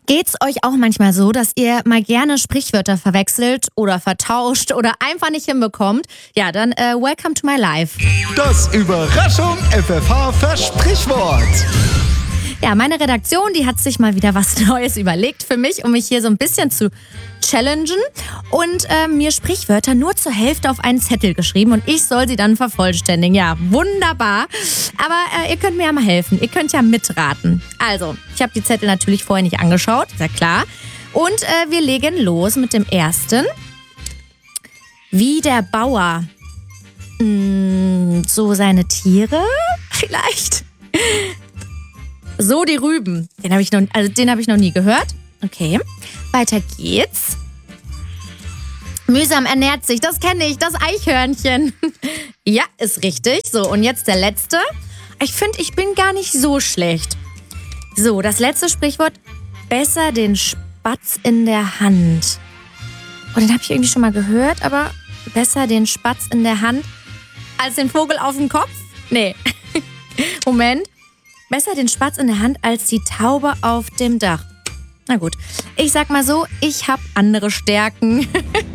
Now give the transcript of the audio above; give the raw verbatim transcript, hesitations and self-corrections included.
Geht's euch auch manchmal so, dass ihr mal gerne Sprichwörter verwechselt oder vertauscht oder einfach nicht hinbekommt? Ja, dann äh, welcome to my life. Das Überraschung F F H-Versprichwort. Ja, meine Redaktion, die hat sich mal wieder was Neues überlegt für mich, um mich hier so ein bisschen zu challengen und äh, mir Sprichwörter nur zur Hälfte auf einen Zettel geschrieben und ich soll sie dann vervollständigen. Ja, wunderbar. Aber äh, ihr könnt mir ja mal helfen. Ihr könnt ja mitraten. Also, ich habe die Zettel natürlich vorher nicht angeschaut, ist ja klar. Und äh, wir legen los mit dem ersten. Wie der Bauer. Hm, so seine Tiere vielleicht? So die Rüben. Den habe ich, noch, also den hab ich noch nie gehört. Okay, weiter geht's. Mühsam ernährt sich, das kenne ich, das Eichhörnchen. Ja, ist richtig. So, und jetzt der letzte. Ich finde, ich bin gar nicht so schlecht. So, das letzte Sprichwort. Besser den Spatz in der Hand. Oh, den habe ich irgendwie schon mal gehört, aber besser den Spatz in der Hand als den Vogel auf dem Kopf? Nee. Moment. Besser den Spatz in der Hand als die Taube auf dem Dach. Na gut, ich sag mal so, ich habe andere Stärken.